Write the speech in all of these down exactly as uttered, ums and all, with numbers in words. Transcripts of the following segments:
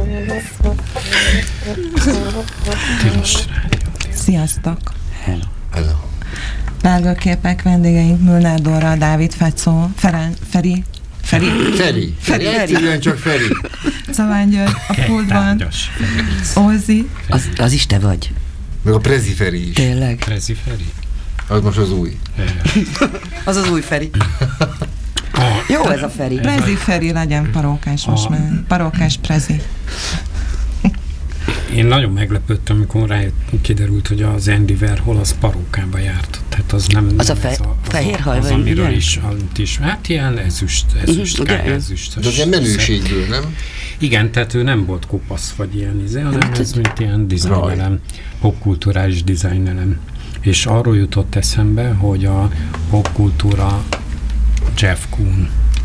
Sziasztok! Hello. Hello. Vágóképek vendégeink Mülner Dóra, Dávid Fecó, Feren, Feri, Feri, Feri, Feri, egyszerűen csak Feri. Szaván György, a pultban, Ózi. Az, az is te vagy? Meg a Prezi Feri is. Tényleg? Prezi Feri? Az most az új. Az az új Feri. Jó ez a Feri. Prezi Feri legyen parókás most a... már. Parókás Prezi. Én nagyon meglepődtem, amikor rá kiderült, hogy az Andy Warhol az parókába járt. Tehát az nem... Az a, fe, a fehér haj, az, vagy amiről igen? is, is, hát ilyen ezüst, ezüst, uh-huh, ká, ezüst. De az ilyen menőségből, nem? Igen, tehát ő nem volt kopasz, vagy ilyen izé, hanem hát, ez mint ilyen dizájnelem, popkulturális dizájnelem. És arról jutott eszembe, hogy a popkultúra Jeff Koons.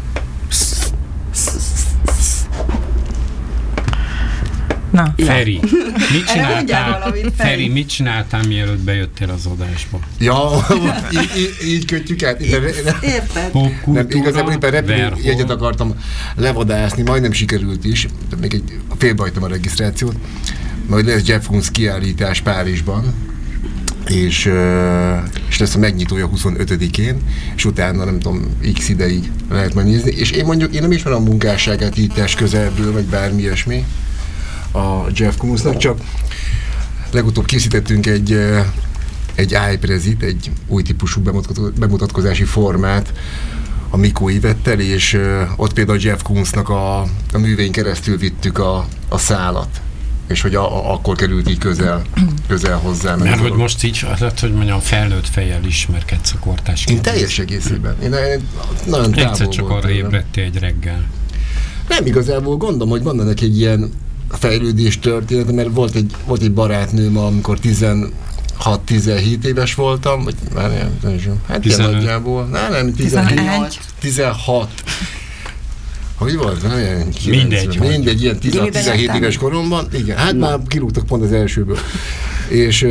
Na. Feri, mit csináltál, valamit, Feri. Feri, mit csináltál, mielőtt bejöttél az adásba? Ja, így, így, így kötjük át. Érted? Nem, igazából éppen repülő Warhol. jegyet akartam levadászni, majdnem sikerült is, de még egy félbehajtam a regisztrációt, majd lesz Jeff Koons kiállítás Párizsban, és, és lesz a megnyitója huszonötödikén, és utána nem tudom, x ideig lehet majd nézni, és én mondjuk, én nem ismerem a munkásságát így test közelből, vagy bármi ilyesmi a Jeff Koonsnak, csak legutóbb készítettünk egy egy iPrezit, egy új típusú bemutatkozási formát a Mikó Ivettel, és ott például Jeff Koonsnak a, a művén keresztül vittük a, a szálat, és hogy a, a, akkor került így közel, közel hozzá. Mert hogy most így, hát, hogy mondjam, felnőtt fejjel ismerkedsz a kortárs Én teljes egészében. Én nagyon távol egyszer csak arra ébredtél egy reggel. Nem igazából gondolom, hogy van neki egy ilyen fejlődés történet, mert volt egy, volt egy barátnőm, amikor tizenhat-tizenhét éves voltam, vagy már nem, nem is, hát ilyen nagyjából. Nem, nem, tizenhat. tizenhat. Hogy volt? Nem, ilyen Mindegy. Mindegy, ilyen tizenhat-tizenhét éves koromban. Igen, hát Na. már kirúgtak pont az elsőből. És,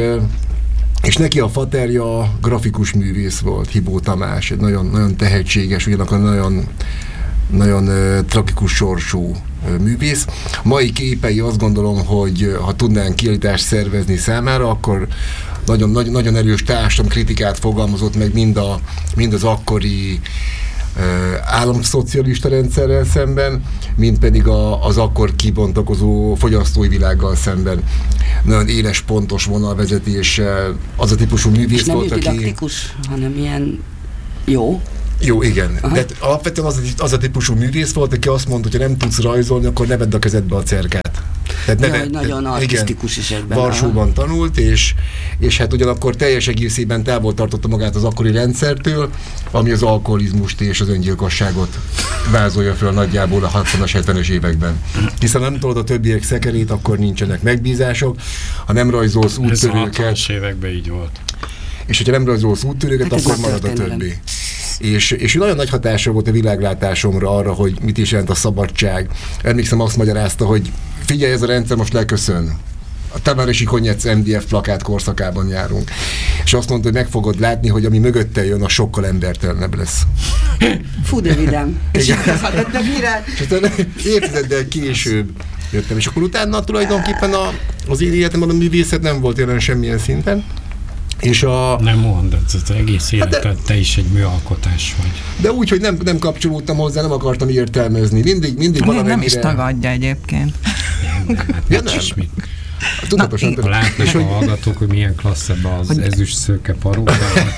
és neki a faterja grafikus művész volt, Hibó Tamás, egy nagyon, nagyon tehetséges, ugyanakkor nagyon nagyon uh, tragikus sorsú uh, művész. Mai képei azt gondolom, hogy uh, ha tudnánk kiállítást szervezni számára, akkor nagyon, nagyon, nagyon erős társadalomkritikát fogalmazott meg mind, a, mind az akkori uh, államszocialista rendszerrel szemben, mind pedig a, az akkor kibontakozó fogyasztói világgal szemben. Nagyon éles, pontos vonalvezetéssel, az a típusú művész és nem volt, aki... nem didaktikus, hanem ilyen jó. Jó, igen. Aha. De alapvetően az, az a típusú művész volt, aki azt mondta, hogy ha nem tudsz rajzolni, akkor ne vedd a kezedbe a cerkát. Tehát Jaj, neve, nagyon artistikus is ebben. Varsóban tanult, és, és hát ugyanakkor teljes egészében távol tartotta magát az akkori rendszertől, ami az alkoholizmust és az öngyilkosságot vázolja föl nagyjából a hatvanas, hetvenes években. Hiszen nem tudod a többiek szekerét, akkor nincsenek megbízások, ha nem rajzolsz úttörőket. Ez a hatvanas években így volt. És hogyha nem rajzolsz úttörőket, hát akkor marad a többi. És, és nagyon nagy hatása volt a világlátásomra arra, hogy mit is jelent a szabadság. Emlékszem, azt magyarázta, hogy figyelj, ez a rendszer most leköszön. A Tamárosi Konyec em dé ef plakát korszakában járunk. És azt mondta, hogy meg fogod látni, hogy ami mögötte jön, az sokkal embertelenebb lesz. Fú, de vidám. És de mire? És aztán évtizeddel később jöttem. És akkor utána tulajdonképpen a, az én életemben a művészet nem volt jelen semmilyen szinten. És a... Nem mondd, ez az egész életed, hát de, te is egy műalkotás vagy. De úgy, hogy nem, nem kapcsolódtam hozzá, nem akartam értelmezni. Mindig, mindig valamennyire... Nem is tagadja egyébként. Nem, nem, hát ja, nem. Is mit. Tudatosan. Na, látnak a hallgatók, hogy milyen klassz ebbe az hogy... ezüst szőke paróka.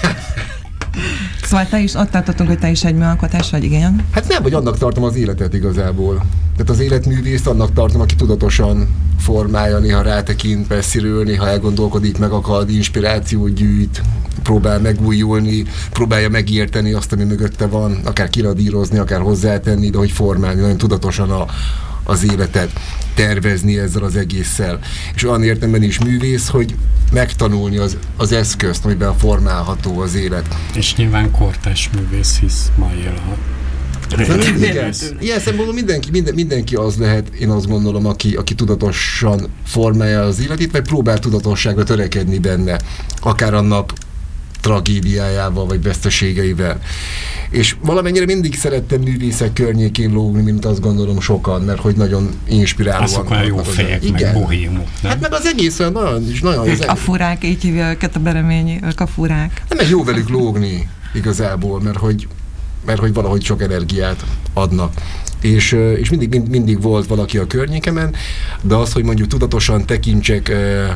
Szóval te is ott tartottunk, hogy te is egy műalkotás vagy, igen? Hát nem, vagy annak tartom az életet igazából. Tehát az életművészt annak tartom, aki tudatosan formálja, néha rátekint messziről, néha elgondolkodik, megakad, inspirációt gyűjt, próbál megújulni, próbálja megérteni azt, ami mögötte van, akár kiradírozni, akár hozzátenni, de hogy formálni, nagyon tudatosan a, az életet tervezni ezzel az egésszel. És olyan értelemben is művész, hogy megtanulni az, az eszközt, amiben formálható az élet. És nyilván kortárs művész, hisz ma él a... Igen. Ilyen szempontból mindenki, minden, mindenki az lehet, én azt gondolom, aki, aki tudatosan formálja az életét, vagy próbál tudatosságra törekedni benne. Akár annak tragédiájával, vagy veszteségeivel. És valamennyire mindig szerettem művészek környékén lógni, mint azt gondolom sokan, mert hogy nagyon inspirálóan. Azok olyan jó fejek, meg bohémok, nem? Hát meg az egész olyan nagyon is, nagyon... A furák, így hívja őket a bereményi, ők a furák. Nem, meg jó velük lógni igazából, mert hogy, mert hogy valahogy sok energiát adnak. És, és mindig, mind, mindig volt valaki a környékemen, de az, hogy mondjuk tudatosan tekintsek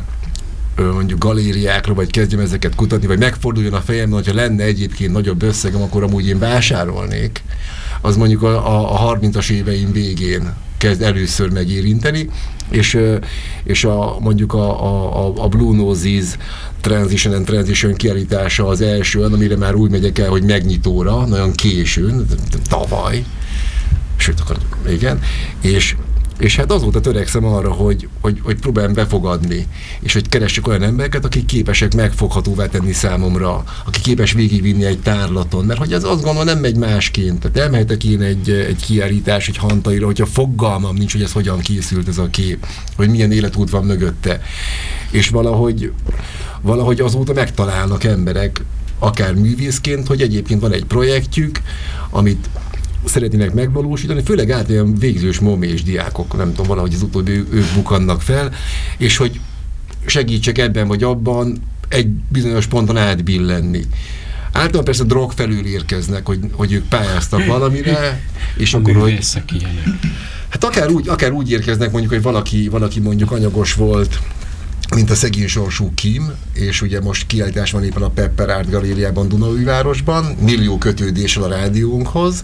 mondjuk galériákra, vagy kezdjem ezeket kutatni, vagy megforduljon a fejemben, hogyha lenne egyébként nagyobb összegem, akkor amúgy én vásárolnék, az mondjuk a, a, a harmincas éveim végén kezd először megérinteni, és, és a, mondjuk a, a, a Blue Noses Transition and Transition kiállítása az első, amire már úgy megyek el, hogy megnyitóra, nagyon későn, tavaly, sőt, akkor igen, és És hát azóta törekszem arra, hogy, hogy, hogy próbáljam befogadni, és hogy keressek olyan embereket, akik képesek megfoghatóvá tenni számomra, aki képes végigvinni egy tárlaton, mert hogy ez azt gondolom nem megy másként. Tehát elmehetek én egy, egy kiállítás, egy hantaira, hogyha fogalmam nincs, hogy ez hogyan készült ez a kép, hogy milyen életút van mögötte. És valahogy, valahogy azóta megtalálnak emberek, akár művészként, hogy egyébként van egy projektjük, amit szeretnének megvalósítani, főleg általában végzős momés diákok, nem tudom, valahogy az utóbbi ő, ők bukannak fel, és hogy segítsek ebben vagy abban egy bizonyos ponton átbillenni. Általában persze drog felül érkeznek, hogy, hogy ők pályáztak valamire, és a akkor, hogy... ilyenek. Hát akár úgy, akár úgy érkeznek mondjuk, hogy valaki, valaki mondjuk anyagos volt, mint a szegény sorsú Kim, és ugye most kiállítás van éppen a Pepper Art Galériában Dunaújvárosban, millió kötődéssel a rádiónkhoz,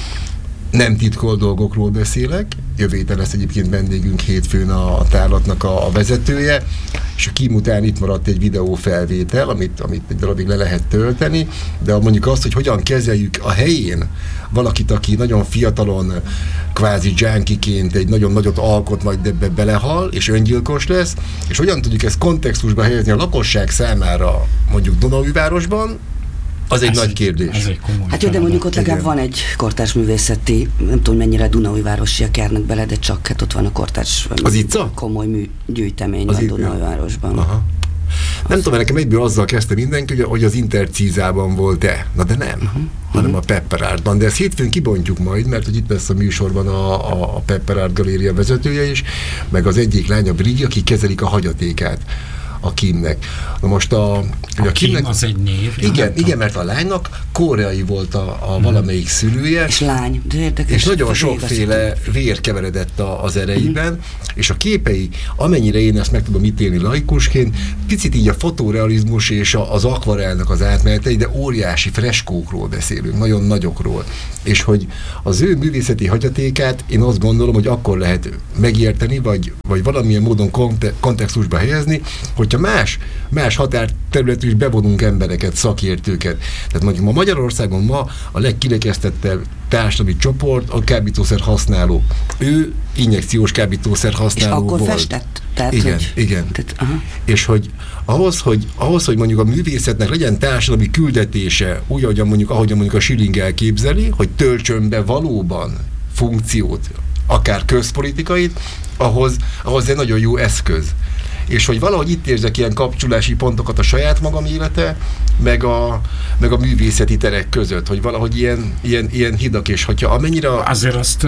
nem titkolt dolgokról beszélek, jövő héten lesz egyébként vendégünk hétfőn a, a tárlatnak a, a vezetője, és a Kim után itt maradt egy videófelvétel, amit, amit egy darabig le lehet tölteni, de mondjuk azt, hogy hogyan kezeljük a helyén valakit, aki nagyon fiatalon, kvázi junkiként egy nagyon nagyot alkot, majd ebbe belehal, és öngyilkos lesz, és hogyan tudjuk ezt kontextusba helyezni a lakosság számára mondjuk Dunaújvárosban, az egy ez nagy kérdés. Ez egy hát jó, de mondjuk ott legalább van egy kortárs művészeti, nem tudom mennyire Dunaújvárosiak járnak bele, de csak hát ott van a kortárs az itca? Komoly mű, gyűjtemény az van Dunaújvárosban. Aha. Nem tudom, nekem egyből azzal kezdte mindenki, hogy az Intercízában volt-e. Na de nem, uh-huh. hanem a Pepper Artban. De ezt hétfőn kibontjuk majd, mert hogy itt lesz a műsorban a, a, a Pepper Art Galéria vezetője is, meg az egyik lány, a Brigi, aki kezelik a hagyatékát a Kimnek. Na most a... A, a Kim Kimnek, az egy név. Igen, igen, mert a lánynak koreai volt a, a hmm. valamelyik szülője. És lány. De érdekes, és nagyon sokféle vér keveredett a, az erejében, hmm. és a képei, amennyire én ezt meg tudom ítélni laikusként, picit így a fotorealizmus és a, az akvarelnek az átmenetei, de óriási freskókról beszélünk, nagyon nagyokról. És hogy az ő művészeti hagyatékát én azt gondolom, hogy akkor lehet megérteni, vagy, vagy valamilyen módon konte, kontextusba helyezni, hogyha más, más határterületről is bevonunk embereket, szakértőket. Tehát mondjuk ma Magyarországon ma a legkirekesztettebb társadalmi csoport a kábítószer használó. Ő injekciós kábítószer használó és akkor volt. festett? Tehát, igen, hogy, igen. Tehát, aha. És hogy ahhoz, hogy ahhoz, hogy mondjuk a művészetnek legyen társadalmi küldetése, úgy, ahogyan mondjuk, ahogyan mondjuk a Schilling elképzeli, hogy töltsön be valóban funkciót, akár közpolitikait, ahhoz, ahhoz egy nagyon jó eszköz. És hogy valahogy itt érzek ilyen kapcsolási pontokat a saját magam élete, meg a, meg a művészeti terek között, hogy valahogy ilyen, ilyen, ilyen hidak, és hogyha amennyire... Azért azt,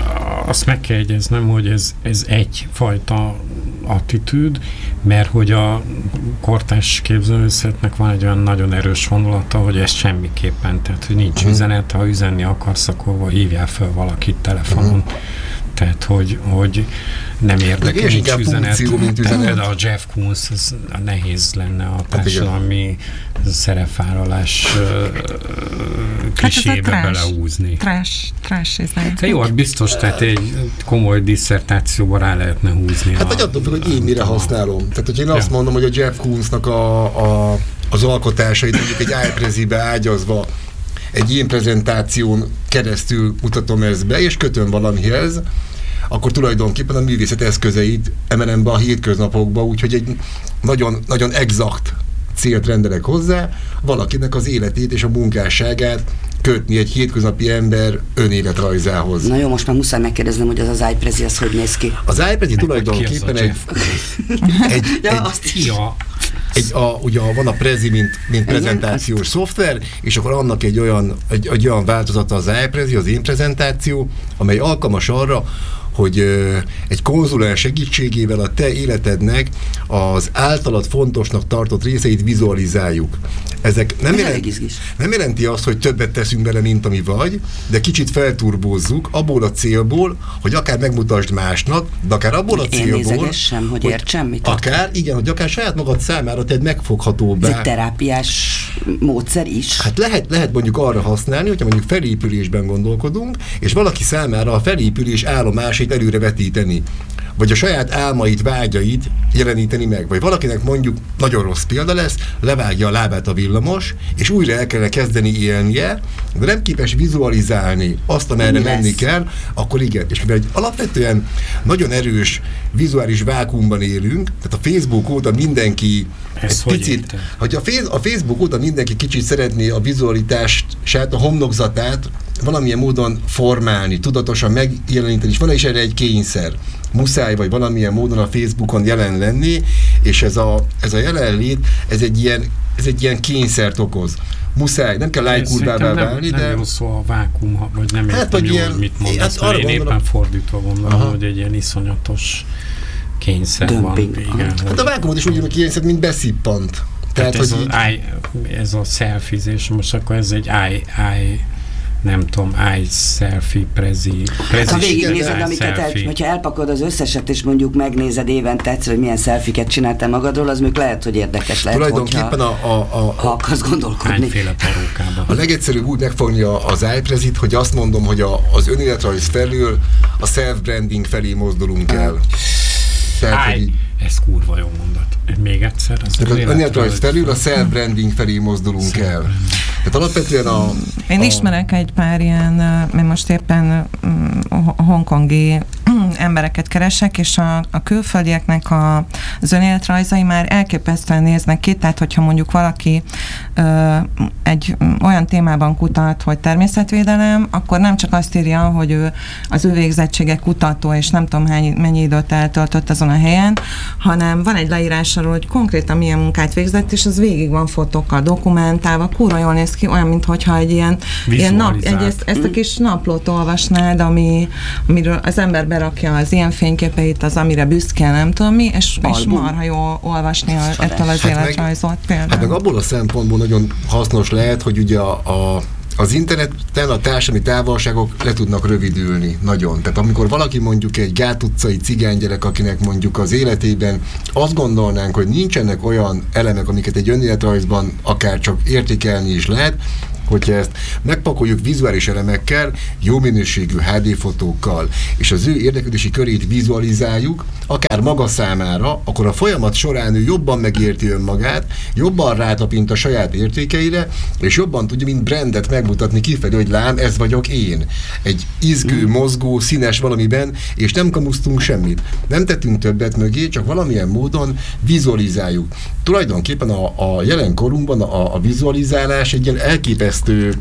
azt meg kell jegyeznem, hogy ez, ez egyfajta attitűd, mert hogy a kortárs képzőművészetnek van egy olyan nagyon erős vonulata, hogy ez semmiképpen, tehát hogy nincs uh-huh. üzenet, ha üzenni akarsz, akkor hívjál fel valakit telefonon. Uh-huh. Tehát, hogy, hogy nem érdekel, nincs üzenet. Például a Jeff Koons, az nehéz lenne a társadalmi szerepvállalás klisébe hát belehúzni. Trash, trash is hát jó, biztos, tehát egy komoly disszertációba rá lehetne húzni. Hát vagy attól függ, hogy én mire használom. Tehát, hogy én azt ja. mondom, hogy a Jeff Koonsnak a, a, az alkotásait mondjuk egy iPrezi-be ágyazva egy ilyen prezentáción keresztül mutatom ezt be, és kötöm valamihez, akkor tulajdonképpen a művészet eszközeit emelem be a hétköznapokba, úgyhogy egy nagyon, nagyon exakt célt rendelek hozzá, valakinek az életét és a munkásságát kötni egy hétköznapi ember önéletrajzához. Na jó, most már muszáj megkérdeznem, hogy az az iPrezi, az hogy néz ki? Az iPrezi tulajdonképpen egy... egy, ja, egy, azt is. Ja. egy, a, ugye van a Prezi, mint, mint prezentációs szoftver, és akkor annak egy olyan, egy, egy olyan változata az iPrezi, az én prezentáció, amely alkalmas arra, hogy ö, egy konzulens segítségével a te életednek az általad fontosnak tartott részeit vizualizáljuk. Ezek nem, Ez jelent, nem jelenti azt, hogy többet teszünk bele, mint ami vagy, de kicsit felturbózzuk abból a célból, hogy akár megmutasd másnak, de akár abból hogy a célból, én nézegessem, hogy, hogy értsem, mit akár, igen, hogy akár saját magad számára tedd megfoghatóbbá. Ez egy terápiás módszer is? Hát lehet, lehet mondjuk arra használni, hogyha mondjuk felépülésben gondolkodunk, és valaki számára a felépülés állomásait előre vetíteni, vagy a saját álmait, vágyait jeleníteni meg. Vagy valakinek mondjuk, nagyon rossz példa lesz, levágja a lábát a villamos, és újra el kellene kezdeni élnie, de nem képes vizualizálni azt, amerre menni kell, akkor igen. És mivel egy alapvetően nagyon erős vizuális vákuumban élünk, tehát a Facebook óta mindenki Ez egy picit, hogy a, féz, a Facebook óta mindenki kicsit szeretné a vizualitást, a homlokzatát valamilyen módon formálni, tudatosan megjeleníteni, és van is erre egy kényszer. Muszáj vagy valamilyen módon a Facebookon jelen lenni, és ez a, ez a jelenlét, ez egy ilyen, ez egy ilyen kényszert okoz. Muszáj, nem kell lájkurvává válni, nem, de... Nem jó szó a vákum, vagy nem hát, értem jól, ilyen, mit mondasz, hát mert én gondolom, éppen fordítva gondolom, aha, hogy egy ilyen iszonyatos kényszer Dömping. van. Igen, hát hogy... a vákumot is ugyanúgy kényszer, mint beszippant. Tehát, Tehát, ez, hogy az így... I, ez a selfizés, most akkor ez egy I, I nem tudom, i selfie, prezi, prezi ha végignézed, amiket el, selfie. hogyha elpakolod az összeset, és mondjuk megnézed évente egyszer, hogy milyen selfiket csináltál magadról, az még lehet, hogy érdekes lehet, tulajdonképpen hogyha, a, a, a, ha akarsz gondolkodni. Hányféle parókában. A legegyszerűbb úgy megfogni az iPrezit, hogy azt mondom, hogy a, az önéletrajz felül a self-branding felé mozdulunk el. Tehát, Áj, hogy ez kurva jó mondat. Még egyszer. Az tehát az önéletrajz felül a self-branding felé mozdulunk el. Tehát alapvetően a... Én a, ismerek egy pár ilyen, mert most éppen hongkongi embereket keresek, és a, a külföldieknek a, az önéletrajzai már elképesztően néznek ki, tehát hogyha mondjuk valaki ö, egy olyan témában kutat, hogy természetvédelem, akkor nem csak azt írja, hogy ő az ő végzettsége kutató, és nem tudom hány, mennyi időt eltöltött azon a helyen, hanem van egy leírás arról, hogy konkrétan milyen munkát végzett, és az végig van fotókkal dokumentálva, kurva jól néz ki, olyan, mintha egy ilyen, ilyen nap, egy, ezt, ezt a kis naplót olvasnád, ami, amiről az ember berakja az ilyen fényképeit, az amire büszke, nem tudom mi, és, és marha jól olvasni a, ettől az hát életrajzot például. Hát meg abból a szempontból nagyon hasznos lehet, hogy ugye a, a az interneten a társadalmi távolságok le tudnak rövidülni, nagyon. Tehát amikor valaki mondjuk egy gátutcai cigánygyerek, akinek mondjuk az életében azt gondolnánk, hogy nincsenek olyan elemek, amiket egy önéletrajzban akár csak értékelni is lehet, hogyha ezt megpakoljuk vizuális elemekkel, jó minőségű há dé fotókkal, és az ő érdeklődési körét vizualizáljuk, akár maga számára, akkor a folyamat során ő jobban megérti önmagát, jobban rátapint a saját értékeire, és jobban tudja, mint brandet megmutatni kifelé, hogy lám, ez vagyok én. Egy izgő, mozgó, színes valamiben, és nem kamusztunk semmit. Nem tettünk többet mögé, csak valamilyen módon vizualizáljuk. Tulajdonképpen a, a jelenkorunkban a, a vizualizálás egy ilyen elképesztő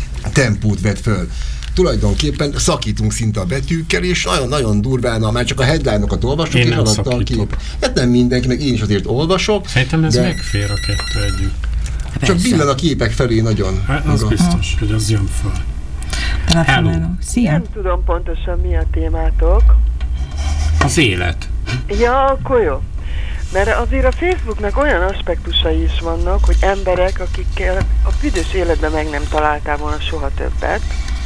tempót vet föl. Tulajdonképpen szakítunk szinte a betűkkel, és nagyon-nagyon durván, már csak a headline-okat olvasok, én és nem alatta a kép. Hát nem mindenki, meg én is azért olvasok. Szerintem ez de megfér a kettő együtt. csak billen a képek felé nagyon. Hát az maga. Biztos, hogy az jön föl. Hello. Szia! Nem tudom pontosan, mi a témátok. Az élet. Ja, akkor jó. Mert azért a Facebooknak olyan aspektusai is vannak, hogy emberek, akikkel a büdös életben meg nem találtál volna soha többet,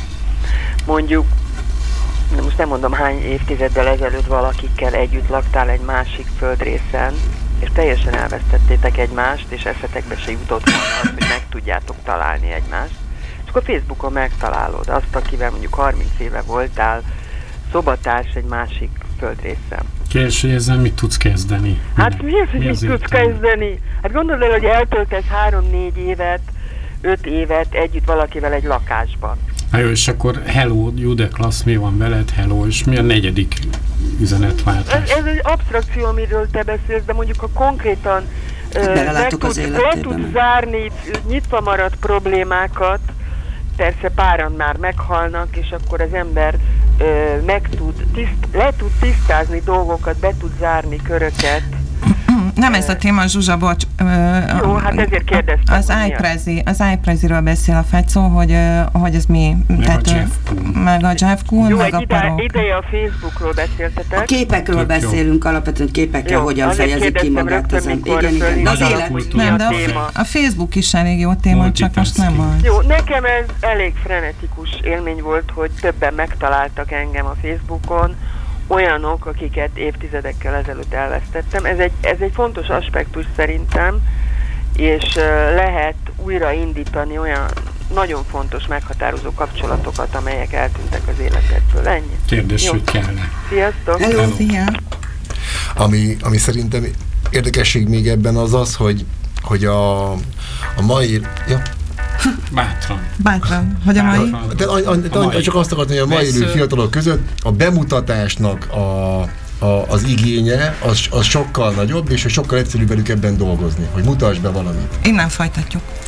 mondjuk, most nem mondom hány évtizeddel ezelőtt valakikkel együtt laktál egy másik földrészen, és teljesen elvesztettétek egymást, és eszetekbe se jutott volna az, hogy meg tudjátok találni egymást. És akkor Facebookon megtalálod azt, akivel mondjuk harminc éve voltál szobatárs egy másik földrészen. Kérdés, hogy ezzel mit tudsz kezdeni? Hát mi az, hogy mi mit tudsz kezdeni? Hát gondold el, hogy eltöltesz három-négy évet, öt évet együtt valakivel egy lakásban. Na jó, és akkor hello, jó de klassz, mi van veled, hello, és mi a negyedik üzenetváltás? Ez, ez egy absztrakció, amiről te beszélsz, de mondjuk ha konkrétan le tudsz zárni nyitva maradt problémákat, persze páran már meghalnak, és akkor az ember ö, meg tud, tiszt, le tud tisztázni dolgokat, be tud zárni köröket, Nem ez a téma, Zsuzsa, bocs. Jó, hát ezért kérdeztem. Az iPrezi, az iPreziről beszél a Fecó, hogy, hogy ez mi? Meg tehát, a Jeff Kuhn. Meg a Jeff Kuhn, Jó, meg egy a Parok. ide, ideje a Facebookról beszéltetek. A képekről Tök beszélünk, alapvetően képekkel Jó, hogyan azért fejezik ki kérdeztem magát az rögtön, ember. mikor Igen, igen. De az föl- élet... Kultúra Nem, de a, téma. a Facebook is elég jó téma, csak most nem van. Jó, nekem ez elég frenetikus élmény volt, hogy többen megtaláltak engem a Facebookon, olyanok, akiket évtizedekkel ezelőtt elvesztettem. Ez egy, ez egy fontos aspektus szerintem, és uh, lehet újraindítani olyan nagyon fontos, meghatározó kapcsolatokat, amelyek eltűntek az életedből. Ennyi. Kérdés, Jó. hogy kellene. Sziasztok! Hello. Szia! Ami, ami szerintem érdekesség még ebben az az, hogy, hogy a, a mai... Ja. Bátran. Bátran, hogy a mai... De, a, a, a, a, csak azt akartam, hogy a mai élő fiatalok között a bemutatásnak a, a, az igénye az, az sokkal nagyobb, és sokkal egyszerűbb velük ebben dolgozni, hogy mutasd be valamit. Innen folytatjuk.